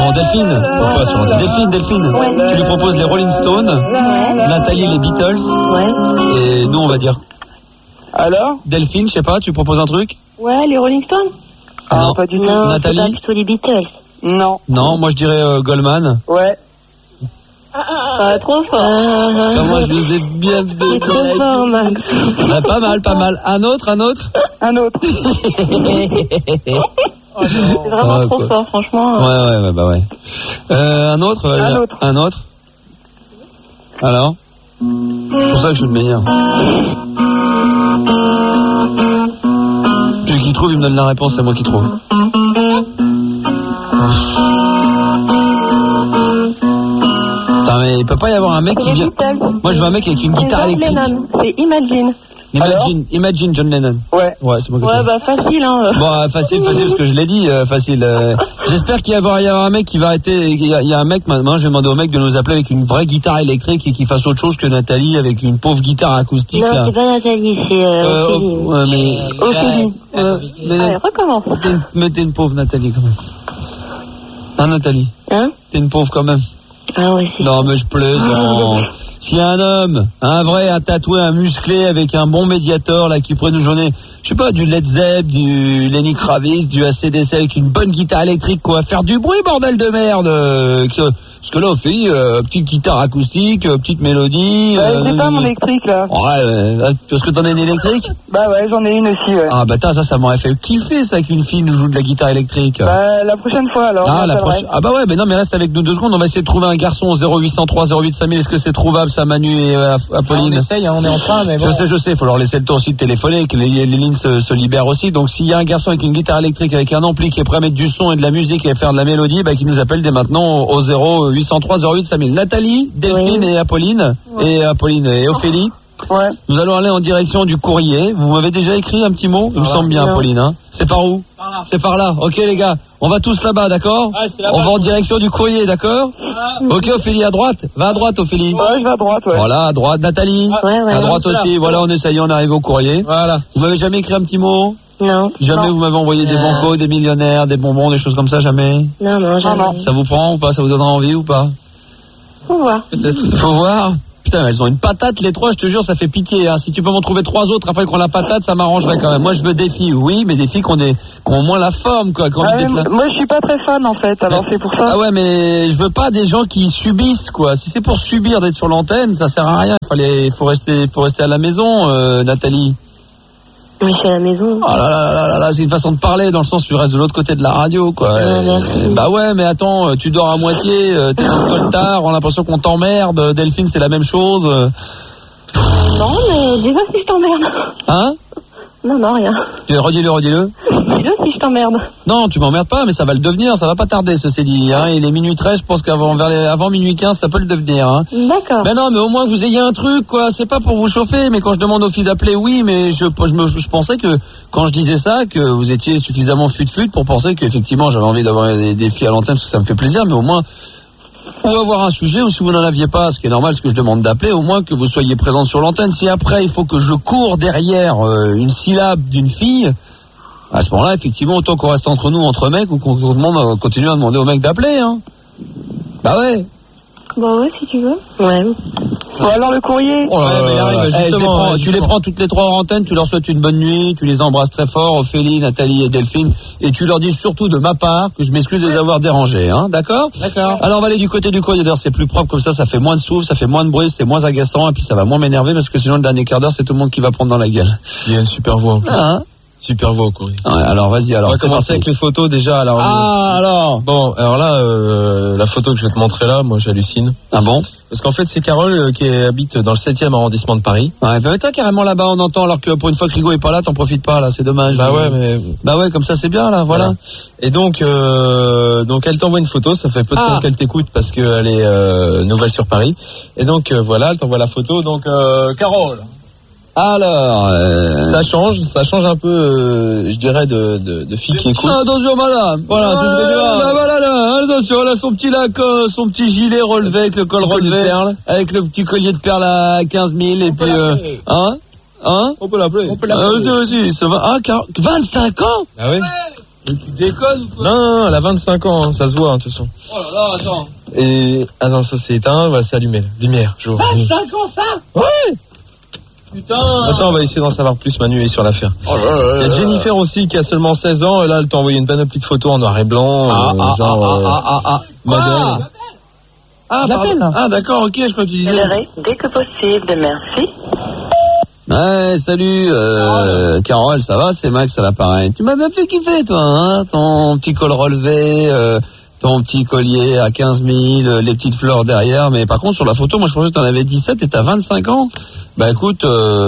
Non, Delphine. Pourquoi sur Delphine. Ouais. Tu lui proposes les Rolling Stones. Ouais. Nathalie les Beatles. Ouais. Et nous on va dire. Alors Delphine, je sais pas, tu proposes un truc? Ouais, les Rolling Stones. Ah, non, pas du tout. Nathalie. C'est pas plutôt les Beatles. Non. Non, moi je dirais Goldman. Ouais. Trop fort. Comment je les ai bien fait. C'est trop fort, Max. Ouais, pas mal. Un autre. Un autre. C'est vraiment trop fort, franchement. Ouais, bah ouais. Un autre. Alors c'est pour ça que je suis le meilleur. Celui qui trouve, il me donne la réponse, c'est moi qui trouve. Putain, mais il peut pas y avoir un mec qui vient... Moi, je veux un mec avec une guitare électrique. C'est Imagine. Imagine John Lennon. Ouais, c'est moi qui ouais, bah facile, hein. Bon, facile, parce que je l'ai dit, facile. J'espère qu'il va y avoir un mec qui va arrêter. Il y a un mec, maintenant, je vais demander au mec de nous appeler avec une vraie guitare électrique et qui fasse autre chose que Nathalie avec une pauvre guitare acoustique. Non, c'est pas Nathalie, c'est Ophélie. Ouais, mais... Ophélie. Allez, recommence. T'es une pauvre Nathalie, quand même. Hein, Nathalie? Hein? T'es une pauvre, quand même. Ah ouais, c'est non, mais je plaisante. S'il y a un homme, un vrai, un tatoué, un musclé avec un bon médiator là qui pourrait nous donner, je sais pas, du Led Zepp, du Lenny Kravitz, du AC/DC avec une bonne guitare électrique, quoi, faire du bruit, bordel de merde. Parce que là, Ophélie, petite guitare acoustique, petite mélodie. C'est pas mon électrique là. Ouais, parce que t'en as une électrique? Bah ouais, j'en ai une aussi. Ouais. Ah bah ça m'aurait fait kiffer ça qu'une fille nous joue de la guitare électrique. Bah la prochaine fois alors. Ah la prochaine. Ah bah ouais, mais non, mais reste avec nous 2 secondes. On va essayer de trouver un garçon au 0803 08 5000. Est-ce que c'est trouvable ça, Manu et Apolline? On essaye, hein, on est en train, mais bon. Je sais. Faut leur laisser le temps aussi de téléphoner, que les lignes se libèrent aussi. Donc s'il y a un garçon avec une guitare électrique, avec un ampli qui est prêt à mettre du son et de la musique et à faire de la mélodie, bah qui nous appelle dès maintenant au 0803 08 5000. Nathalie, Delphine et Apolline, et Apolline et Ophélie. Ouais. Nous allons aller en direction du courrier. Vous m'avez déjà écrit un petit mot? Il me semble bien, Apolline. Hein. C'est par où? C'est par là. Ok les gars, on va tous là-bas, d'accord? On va en direction du courrier, d'accord? Ok Ophélie, à droite. Va à droite Ophélie. Ouais, je vais à droite, ouais. Voilà, à droite. Nathalie, à droite aussi. Voilà, ça y est, on arrive au courrier. Voilà. Vous m'avez jamais écrit un petit mot? Non. Jamais vous m'avez envoyé des bancos, des millionnaires, des bonbons, des choses comme ça, jamais? Non, jamais. Ça vous prend ou pas? Ça vous donnera envie ou pas? Faut voir. Peut-être. Faut voir. Putain, elles ont une patate les trois, je te jure, ça fait pitié. Hein. Si tu peux m'en trouver 3 autres après qu'on la patate, ça m'arrangerait quand même. Moi, je veux des filles, oui, mais des filles qui ont moins la forme, quoi. Moi, je suis pas très fan en fait, alors c'est pour ça. Ah ouais, mais je veux pas des gens qui subissent, quoi. Si c'est pour subir d'être sur l'antenne, ça sert à rien. Faut rester à la maison, Nathalie. Oui, je suis à la maison. Oh là, c'est une façon de parler dans le sens où tu restes de l'autre côté de la radio, quoi. Bah ouais, mais attends, tu dors à moitié, t'es dans le coltard, on a l'impression qu'on t'emmerde. Delphine, c'est la même chose. Non, mais dis-le si je t'emmerde. Hein? Non, rien. Redis-le. Dis-le si je t'emmerde. Non, tu m'emmerdes pas, mais ça va le devenir, ça va pas tarder, ceci dit. Hein. Il est minuit 13, je pense avant minuit 15, ça peut le devenir. Hein. D'accord. Mais non, mais au moins vous ayez un truc, quoi. C'est pas pour vous chauffer, mais quand je demande aux filles d'appeler, oui, mais je pensais que quand je disais ça, que vous étiez suffisamment fut pour penser qu'effectivement j'avais envie d'avoir des filles à l'antenne, parce que ça me fait plaisir, mais au moins... Ou avoir un sujet, ou si vous n'en aviez pas, ce qui est normal, ce que je demande d'appeler, au moins que vous soyez présent sur l'antenne. Si après, il faut que je cours derrière une syllabe d'une fille, à ce moment-là, effectivement, autant qu'on reste entre nous, entre mecs, ou qu'on continue à demander aux mecs d'appeler. Hein. Bah ouais. Bah ouais, si tu veux. Ouais. Bon, alors le courrier. Oh là, tu les prends toutes les 3 en antenne, tu leur souhaites une bonne nuit, tu les embrasses très fort, Ophélie, Nathalie et Delphine, et tu leur dis surtout de ma part que je m'excuse de les avoir dérangés, hein, d'accord? D'accord. Alors on va aller du côté du courrier, d'ailleurs c'est plus propre comme ça fait moins de souffle, ça fait moins de bruit, c'est moins agaçant, et puis ça va moins m'énerver parce que sinon le dernier quart d'heure c'est tout le monde qui va prendre dans la gueule. Il y a une super voix. Hein? Super voix au courrier. Ouais, alors vas-y, alors. On va commencer avec les photos déjà. Alors, alors. Bon, alors là, la photo que je vais te montrer là, moi j'hallucine. Ah bon? Parce qu'en fait c'est Carole qui habite dans le 7e arrondissement de Paris. Ouais, bah toi carrément là-bas on entend, alors que pour une fois que Rigaud est pas là, t'en profites pas là, c'est dommage. Bah ouais, mais... Bah ouais, comme ça c'est bien là, voilà. Et donc elle t'envoie une photo, ça fait peu de temps qu'elle t'écoute parce qu'elle est nouvelle sur Paris. Et donc voilà, elle t'envoie la photo, donc Carole. Alors, ça change un peu, je dirais, de filles qui écoutent. Attention, madame. Voilà, c'est ce que tu vois. Voilà, là, attention, là, son petit Lacoste, son petit gilet relevé avec le col relevé, avec le petit collier de perles à 15 000, et puis, On peut l'appeler. Aussi, 25 ans? Ah oui. Mais tu déconnes ou quoi? Non, elle a 25 ans, hein, ça se voit, de toute façon. Oh là là, attends. Et, attends, ça c'est éteint, voilà, c'est allumé, là. Lumière, jour. 25 ans, ça? Ouais! Putain. Attends, on va essayer d'en savoir plus, Manu est sur l'affaire. Oh là là. Il y a Jennifer aussi, qui a seulement 16 ans, et là, elle t'a envoyé une panoplie de photos en noir et blanc, modèle. Ah, d'accord, ok, je crois que tu disais. Dès que possible, merci. Ouais, salut, Carole, ça va? C'est Max à l'appareil. Tu m'as bien fait kiffer, toi, hein? Ton petit col relevé, ton petit collier à 15 000, les petites fleurs derrière. Mais par contre, sur la photo, moi, je pensais que t'en avais 17 et t'as 25 ans. Bah, écoute,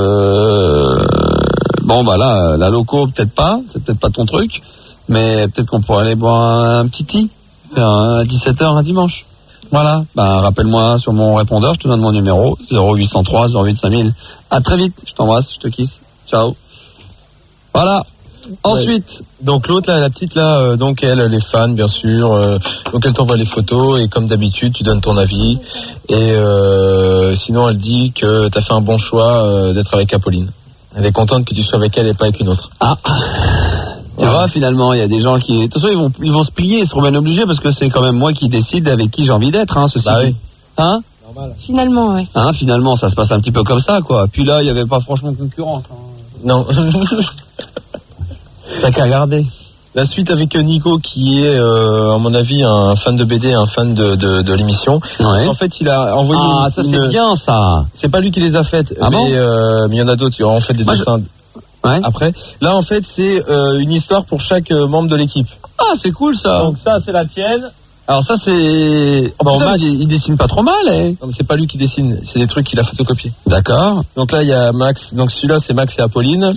bon, bah là, la loco, peut-être pas. C'est peut-être pas ton truc. Mais peut-être qu'on pourrait aller boire un petit tea à 17h un dimanche. Voilà, bah rappelle-moi sur mon répondeur, je te donne mon numéro, 0803 08 5000. À très vite, je t'embrasse, je te kisse. Ciao. Voilà. Ensuite, ouais. Donc l'autre là, la petite là, donc elle est fan bien sûr, donc elle t'envoie les photos et comme d'habitude tu donnes ton avis et sinon elle dit que t'as fait un bon choix d'être avec Apolline. Elle est contente que tu sois avec elle et pas avec une autre. Ah. Tu vois, finalement, il y a des gens qui... De toute façon, ils vont se plier, ils seront bien obligés parce que c'est quand même moi qui décide avec qui j'ai envie d'être, hein, ceci. Bah oui. Hein? Normal. Finalement, ouais. Hein, finalement, ça se passe un petit peu comme ça, quoi. Puis là, il y avait pas franchement concurrence. Hein. Non. T'as qu'à regarder. La suite avec Nico qui est, à mon avis, un fan de BD, un fan de l'émission. Ouais. En fait, il a envoyé... Ah, ça c'est bien, ça. C'est pas lui qui les a faites, ah mais bon il y en a d'autres qui ont fait des dessins... Ouais. Après, là en fait c'est une histoire pour chaque membre de l'équipe. Ah, c'est cool ça. Donc ça c'est la tienne. Alors ça c'est... Oh, putain, Max, il dessine pas trop mal, eh. Non mais c'est pas lui qui dessine, c'est des trucs qu'il a photocopiés. D'accord. Donc là il y a Max, donc celui-là c'est Max et Apolline.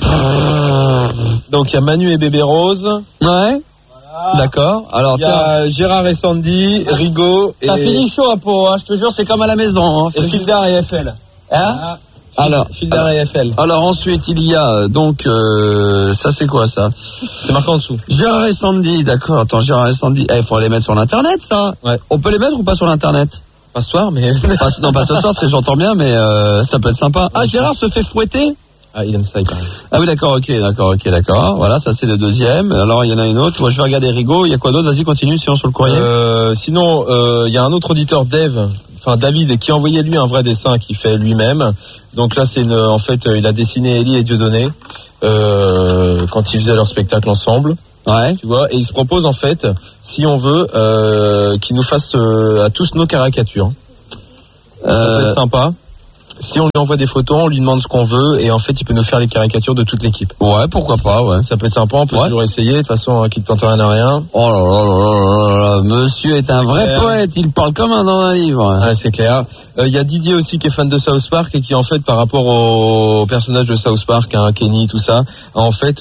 Donc il y a Manu et Bébé Rose. Ouais. Voilà. D'accord. Alors il y a Gérard et Sandy, Rigaud et... Ça finit chaud à peau, hein, je te jure, c'est comme à la maison. Hein. Et Fildar et FL. Hein? Alors, Fildar et FL. Alors ensuite il y a donc ça c'est quoi ça? C'est marqué en dessous. Gérard et Sandy, d'accord. Attends, Gérard et Sandy, il faut les mettre sur l'internet ça. Ouais. On peut les mettre ou pas sur l'internet? Pas ce soir mais... non pas ce soir, c'est j'entends bien mais ça peut être sympa. Ah, Gérard se fait fouetter? Ah, il aime ça, il paraît. Ah oui, d'accord. Voilà, ça c'est le deuxième. Alors il y en a une autre. Moi je vais regarder Rigaud. Il y a quoi d'autre? Vas-y, continue sinon sur le courrier. Sinon, il y a un autre auditeur David, qui a envoyé lui un vrai dessin qu'il fait lui-même. Donc là, c'est en fait, il a dessiné Ellie et Dieudonné quand ils faisaient leur spectacle ensemble. Ouais. Tu vois, et il se propose en fait, si on veut, qu'il nous fasse à tous nos caricatures. Ça peut être sympa. Si on lui envoie des photos, on lui demande ce qu'on veut et en fait il peut nous faire les caricatures de toute l'équipe. Ouais, pourquoi pas, ouais. Ça peut être sympa, on peut toujours essayer, de toute façon qui ne tente rien à rien. Oh là là là là là, monsieur est un vrai poète, il parle comme un dans un livre. Ouais, c'est clair. Il y a Didier aussi qui est fan de South Park et qui en fait par rapport au personnage de South Park, hein, Kenny, tout ça, en fait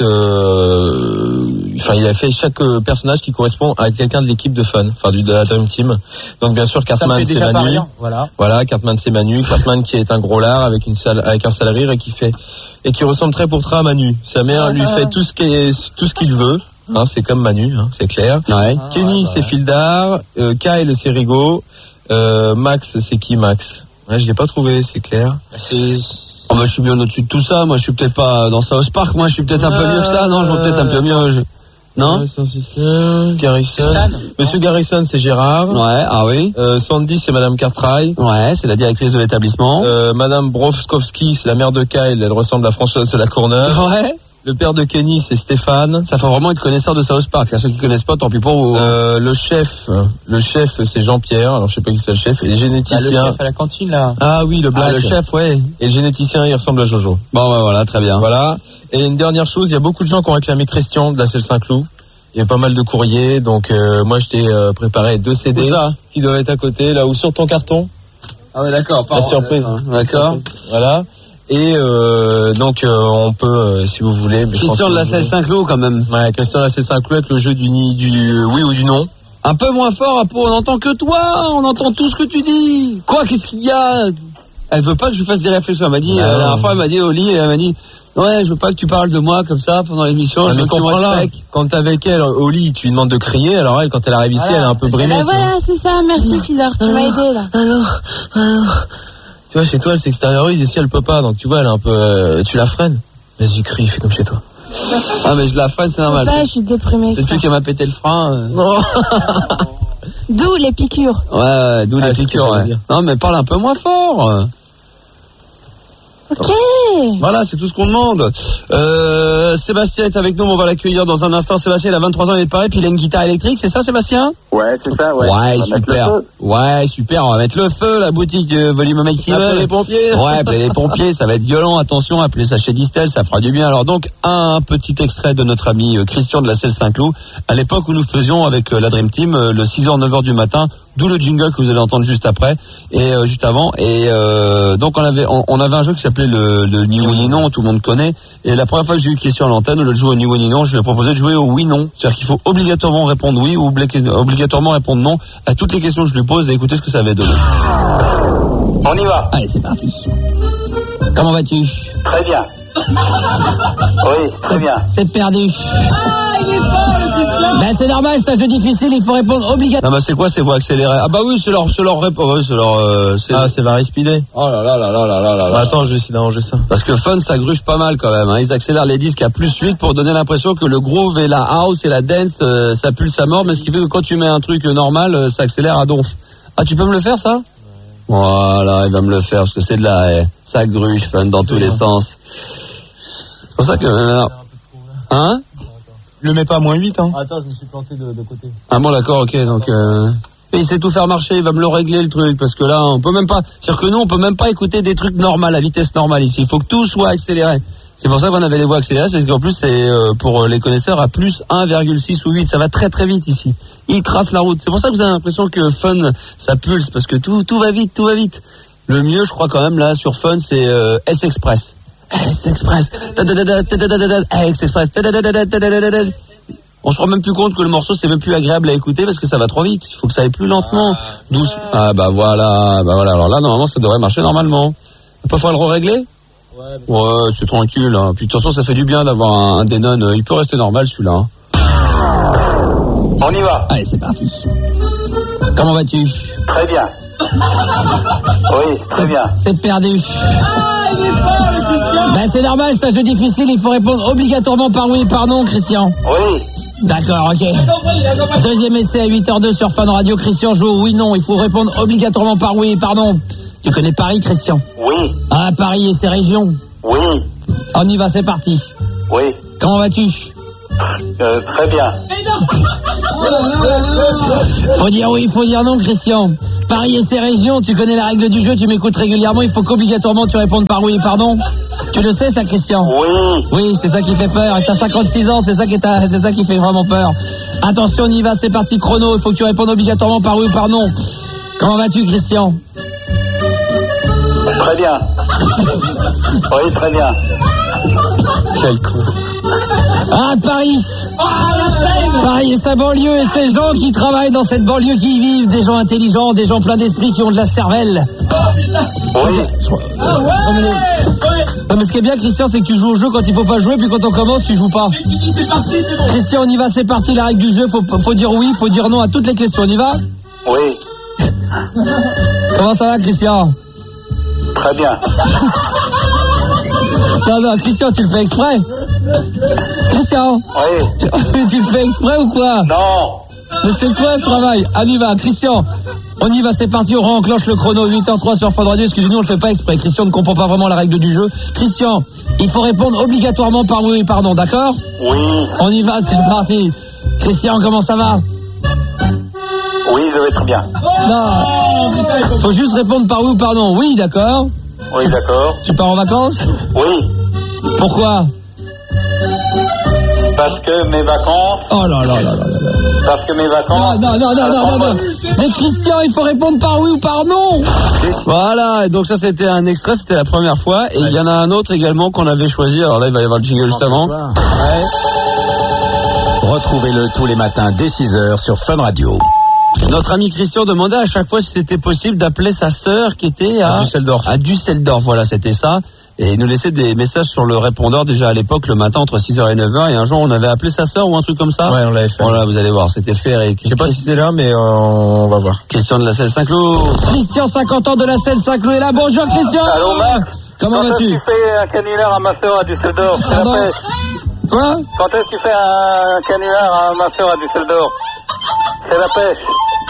il a fait chaque personnage qui correspond à quelqu'un de l'équipe de fun, de la Dream Team. Donc bien sûr Cartman c'est Manu. Voilà, Cartman c'est Manu, Cartman qui est un gros lard avec un sale rire et qui ressemble très pour très à Manu. Sa mère lui fait tout ce qu'il veut. Hein, c'est comme Manu, hein, c'est clair. Ouais. Kenny c'est Fildar, Kyle c'est Rigaud, Max c'est qui Max? Ouais, je l'ai pas trouvé, c'est clair. Oh bah, je suis bien au-dessus de tout ça. Moi je suis peut-être pas dans South Park. Moi je suis peut-être un peu mieux que ça. Non, je vois peut-être un peu mieux. Non? Garrison. Monsieur Garrison, c'est Gérard. Ouais, ah oui. Sandy, c'est Madame Cartwright. Ouais, c'est la directrice de l'établissement. Madame Brofskowski, c'est la mère de Kyle. Elle ressemble à Françoise de la Courneuve. Ouais. Le père de Kenny, c'est Stéphane. Ça faut vraiment être connaisseur de South Park. À ceux qui connaissent pas, tant pis pour vous. Le chef, c'est Jean-Pierre. Alors je sais pas qui c'est le chef. Et les généticiens. Le chef à la cantine là. Ah oui, le black. Le chef, ouais. Et le généticien, il ressemble à Jojo. Bon, ouais, voilà, très bien. Voilà. Et une dernière chose, il y a beaucoup de gens qui ont réclamé Christian de la Selle Saint-Cloud. Il y a pas mal de courriers, donc moi je t'ai préparé 2 CD qui doivent être à côté, là ou sur ton carton. Ah ouais, d'accord. La surprise. D'accord. Voilà. Et donc on peut, si vous voulez. Christian de la Selle Saint-Cloud quand même. Ouais, Christian de la Selle Saint-Cloud avec le jeu du oui ou du non. Un peu moins fort, on n'entend que toi, on entend tout ce que tu dis. Quoi, qu'est-ce qu'il y a? Elle veut pas que je fasse des réflexions. Elle m'a dit, la dernière fois, elle m'a dit au lit, elle m'a dit, ouais, je veux pas que tu parles de moi comme ça pendant l'émission. Je veux que tu me respectes. Quand t'es avec elle au lit, tu lui demandes de crier. Alors elle, quand elle arrive ici, elle est un peu brimée. Voilà, c'est ça. Merci Filler, tu m'as aidé là. Alors. Tu vois, chez toi, elle s'extériorise. Ici, elle peut pas. Donc tu vois, elle est un peu. Tu la freines. Vas-y, crie, fais comme chez toi. Ah mais je la freine, c'est normal. Ouais, je suis déprimée. C'est celui qui m'a pété le frein. D'où les piqûres. Ouais, d'où les piqûres. Ouais. Non mais parle un peu moins fort. Ok. Voilà, c'est tout ce qu'on demande. Sébastien est avec nous, on va l'accueillir dans un instant. Sébastien, il a 23 ans, il est pareil, puis il a une guitare électrique, c'est ça Sébastien? Ouais, c'est ça, ouais. Ouais, super. Ouais, super, on va mettre le feu, la boutique Volume Maximum. Appelez les pompiers. Ouais, appelez les pompiers, ça va être violent, attention, appelez ça chez Distel, ça fera du bien. Alors donc, un petit extrait de notre ami Christian de la Selle Saint-Cloud, à l'époque où nous faisions avec la Dream Team, le 6h, 9h du matin, d'où le jingle que vous allez entendre juste après et juste avant. Et donc on avait un jeu qui s'appelait le ni oui ni non, tout le monde connaît. Et la première fois que j'ai eu Christian à l'antenne, au lieu de jouer au ni oui ni non, je lui ai proposé de jouer au oui non. C'est-à-dire qu'il faut obligatoirement répondre oui ou obligatoirement répondre non à toutes les questions que je lui pose et écouter ce que ça va donner. On y va. Allez, c'est parti. Comment vas-tu? Très bien. Oui, très bien. C'est perdu. Ben c'est normal, c'est un jeu difficile, il faut répondre obligatoirement. Non mais c'est quoi ces voix accélérées? Ah bah oui, c'est leur réponse, oui, c'est leur c'est Varis Speedé. Oh là là là là là là là. Attends, je vais essayer d'arranger ça. Parce que Fun ça gruge pas mal quand même, hein. Ils accélèrent les disques à +8 pour donner l'impression que le groove et la house et la dance ça pulse à mort, mais ce qui fait que quand tu mets un truc normal, ça accélère à donf. Ah, tu peux me le faire ça? Voilà, il va me le faire parce que c'est de la ça gruge Fun dans tous les sens. C'est pour ça que hein? Le mets pas à -8 hein. Attends, je me suis planté de côté. Ah bon d'accord, ok, donc et il sait tout faire marcher, il va me le régler le truc parce que là on peut même pas, c'est-à-dire que nous on peut même pas écouter des trucs normaux à vitesse normale ici, il faut que tout soit accéléré. C'est pour ça qu'on avait les voix accélérées, c'est qu'en plus c'est pour les connaisseurs à plus 1,6 ou 8, ça va très très vite ici. Il trace la route. C'est pour ça que vous avez l'impression que Fun ça pulse parce que tout va vite, tout va vite. Le mieux je crois quand même là sur Fun c'est S-Express. S-Express. S-Express. On se rend même plus compte que le morceau c'est même plus agréable à écouter parce que ça va trop vite. Il faut que ça aille plus lentement. Douce. Ah bah voilà. Alors là normalement ça devrait marcher normalement. Pas falloir le régler? Ouais, c'est tranquille. Hein. Puis de toute façon ça fait du bien d'avoir un Denon. Il peut rester normal celui-là. On y va. Allez, c'est parti. Comment vas-tu? Très bien. Oui, très bien. C'est perdu. Ben c'est normal, c'est un jeu difficile, il faut répondre obligatoirement par oui et par non, Christian. Oui. D'accord, ok. Deuxième essai à 8h02 sur Fun Radio. Christian joue oui, non. Il faut répondre obligatoirement par oui et par non. Tu connais Paris, Christian? Oui. Ah, Paris et ses régions? Oui. On y va, c'est parti. Oui. Comment vas-tu? Très bien. Faut dire oui, faut dire non, Christian. Paris et ses régions, tu connais la règle du jeu, tu m'écoutes régulièrement, il faut qu'obligatoirement tu répondes par oui et par non. Tu le sais ça, Christian? Oui. Oui, c'est ça qui fait peur. Et t'as 56 ans, c'est ça qui fait vraiment peur. Attention, on y va, c'est parti, chrono. Il faut que tu répondes obligatoirement par oui ou par non. Comment vas-tu, Christian? Très bien. Oui, très bien. Quel con. Ah, Paris. Paris et sa banlieue et ces gens qui travaillent dans cette banlieue qui y vivent, des gens intelligents, des gens pleins d'esprit qui ont de la cervelle. Oui. Non mais ce qui est bien, Christian, c'est que tu joues au jeu quand il faut pas jouer, puis quand on commence, tu joues pas. C'est parti, c'est bon. Christian, on y va, c'est parti, la règle du jeu, faut dire oui, faut dire non à toutes les questions, on y va? Oui. Comment ça va, Christian? Très bien. Non, Christian, tu le fais exprès? Christian? Oui. Tu le fais exprès ou quoi? Non. Mais c'est quoi ce travail? On y va, Christian. On y va, c'est parti, on réenclenche le chrono, 8h03 sur Fun Radio. Excusez-nous, on le fait pas exprès. Christian ne comprend pas vraiment la règle du jeu. Christian, il faut répondre obligatoirement par oui et par non, d'accord? Oui. On y va, c'est parti. Christian, comment ça va? Oui, je vais très bien. Non. Faut juste répondre par oui ou par non. Oui, d'accord. Oui, d'accord. Tu pars en vacances? Oui. Pourquoi? Parce que mes vacances... Oh là là là là là. Parce que mes vacances... Non. Mais Christian, il faut répondre par oui ou par non. Voilà, et donc ça c'était un extrait, c'était la première fois. Et il y en a un autre également qu'on avait choisi. Alors là, il va y avoir le jingle juste avant. Ouais. Retrouvez-le tous les matins dès 6h sur Fun Radio. Notre ami Christian demandait à chaque fois si c'était possible d'appeler sa sœur qui était à Düsseldorf. À Düsseldorf, voilà, c'était ça. Et il nous laissait des messages sur le répondeur déjà à l'époque le matin entre 6h et 9h. Et un jour on avait appelé sa sœur ou un truc comme ça. Ouais, on l'avait fait. Voilà, vous allez voir, c'était fait Eric. Je sais pas si c'est là, mais on va voir. Christian de la Selle Saint-Cloud. Christian, 50 ans de la Selle Saint-Cloud est là. Bonjour Christian. Allô, Marc. Comment vas-tu? Tu fais un canular à ma sœur à Düsseldorf? Quoi? Quand est-ce que tu fais un canular à ma soeur à Düsseldorf? C'est la pêche.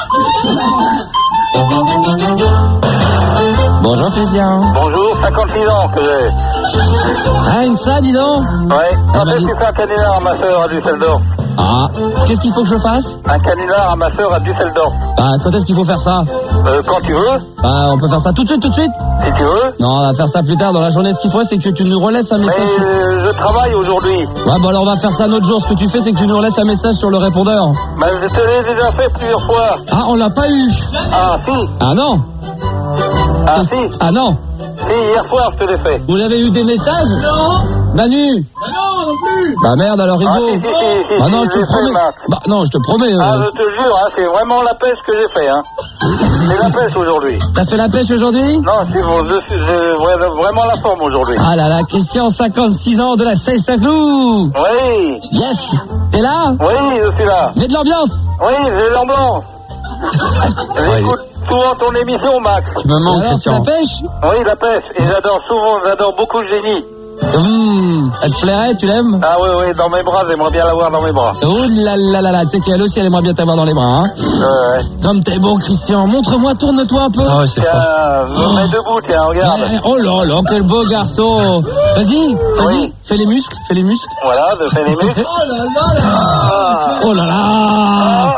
Bonjour Christian. Bonjour, 56 ans que j'ai. Ah, une ça, dis donc. Ouais. Quand est-ce que tu fais un canular à ma soeur à Düsseldorf? Ah, qu'est-ce qu'il faut que je fasse? Un canular à ma soeur à Düsseldorf. Bah, quand est-ce qu'il faut faire ça? Quand tu veux. Bah, on peut faire ça tout de suite? Si tu veux. Non, on va faire ça plus tard dans la journée. Ce qu'il faut, c'est que tu nous relaisses un message. Mais je travaille aujourd'hui. Ouais, bon, alors on va faire ça un autre jour. Ce que tu fais, c'est que tu nous relaisses un message sur le répondeur. Mais je te l'ai déjà fait plusieurs fois. Ah, on l'a pas eu. Ah, si. Ah non. Ah, si. Ah non. Si, hier soir, je te l'ai fait. Vous avez eu des messages? Non. Manu? Non, non plus. Bah merde, alors Hugo. Si, ah non, je te promets. Bah non, je te promets. Ah, je te jure, hein, c'est vraiment la pêche que j'ai fait, hein. C'est la pêche aujourd'hui. T'as fait la pêche aujourd'hui? Non, c'est bon, j'ai vraiment la forme aujourd'hui. Ah là là, Christian, 56 ans de la Sèche Saint-Cloud. Oui. Yes. T'es là? Oui, je suis là. Mets de l'ambiance. Oui, j'ai l'ambiance. J'écoute souvent ton émission, Max. Tu me manques, Christian. La pêche? Oui, la pêche. Et j'adore beaucoup le génie. Elle te plairait, tu l'aimes? Ah oui, dans mes bras, j'aimerais bien l'avoir dans mes bras. Oh là là là là, tu sais qu'elle aussi, elle aimerait bien t'avoir dans les bras, hein? Ouais. Comme t'es beau, Christian, montre-moi, tourne-toi un peu. Ah ouais, c'est fort. Je me mets debout, tiens, regarde. Oh là là, quel beau garçon. Vas-y, Oui. fais les muscles. Voilà, je fais les muscles. Oh là là là. Oh là là.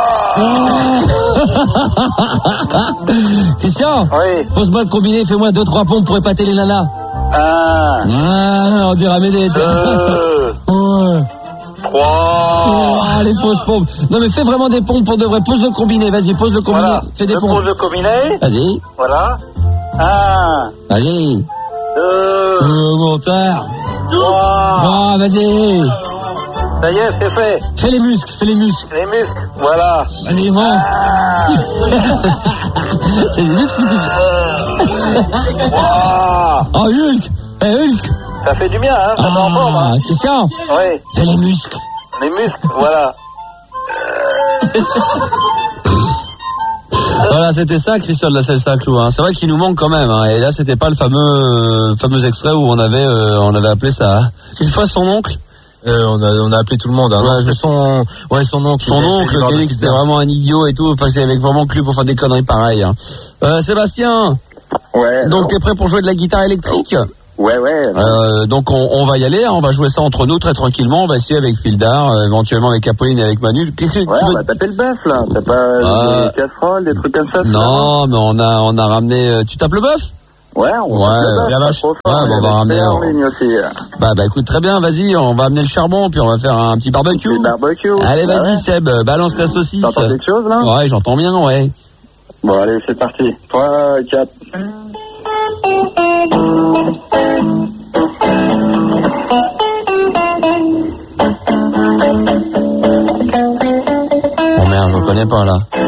Christian, Oui. pose-moi le combiné, fais-moi 2-3 pompes pour épater les nanas. Un, On dirait Médée. 2, Ouais. 3. Ah, les fausses pompes. Non mais fais vraiment des pompes pour de vrai. Pose le combiné, vas-y, pose le combiné. Voilà. Fais des Je pompes. pose le combiné. Vas-y, Voilà. 1, vas-y. 2, Montard. 3. Ah, vas-y. Ça y est, c'est fait. Fais les muscles. Les muscles, voilà. Vas-y, monte. C'est les muscles que tu fais. Wow. Oh, Hulk. Hulk. Ça fait du bien, hein. Ça met en forme, hein. Christian, Oui, fais les muscles. les muscles, voilà. Voilà, c'était ça, Christian de la Selle Saint-Cloud. Hein. C'est vrai qu'il nous manque quand même. Hein. Et là, c'était pas le fameux extrait où on avait appelé ça. Une fois son oncle. On a appelé tout le monde. Hein. Ouais, c'était son oncle. Son oncle, Félix, c'était vraiment un idiot et tout. Enfin, c'est avec vraiment que lui pour faire des conneries pareilles. Hein. Sébastien. Ouais. Donc, t'es prêt pour jouer de la guitare électrique? Ouais. Donc, on va y aller. Hein. On va jouer ça entre nous très tranquillement. On va essayer avec Fildar, éventuellement avec Apolline et avec Manu. On va taper le bœuf, là. T'as pas des casseroles, des trucs comme ça? Non, mais on a ramené. Tu tapes le bœuf? Ouais, la vache. On va ramener en ligne aussi. Bah écoute, très bien, vas-y, on va amener le charbon, puis on va faire un petit barbecue. Allez, vas-y, ouais. Seb, balance la saucisse. T'entends quelque chose, là? Ouais, j'entends bien, ouais. Bon, allez, c'est parti. 3, 4. Oh merde, je reconnais pas, là.